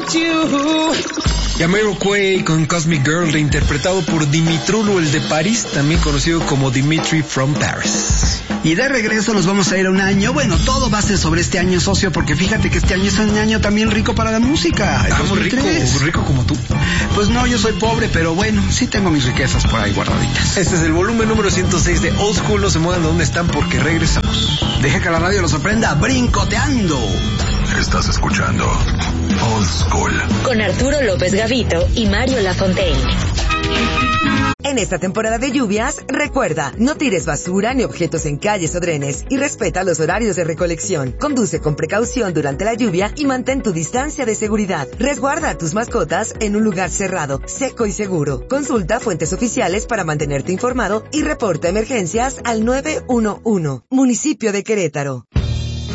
Jamiroquai con Cosmic Girl, reinterpretado por Dimitrulu, el de París, también conocido como Dimitri from Paris. Y de regreso nos vamos a ir a un año. Bueno, todo va a ser sobre este año, socio, porque fíjate que este año es un año también rico para la música. Muy rico como tú. Pues no, yo soy pobre, pero bueno, sí tengo mis riquezas por ahí guardaditas. Este es el volumen número 106 de Old School. No se muevan de donde están porque regresamos. Deja que la radio los sorprenda brincoteando. Estás escuchando Old School con Arturo López Gavito y Mario Lafontaine. En esta temporada de lluvias, recuerda, no tires basura ni objetos en calles o drenes y respeta los horarios de recolección. Conduce con precaución durante la lluvia y mantén tu distancia de seguridad. Resguarda a tus mascotas en un lugar cerrado, seco y seguro. Consulta fuentes oficiales para mantenerte informado y reporta emergencias al 911. Municipio de Querétaro.